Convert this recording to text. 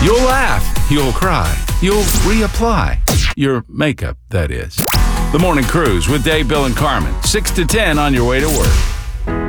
You'll laugh, you'll cry, you'll reapply. Your makeup, that is. The Morning Cruise with Dave, Bill, and Carmen. 6 to 10 on your way to work.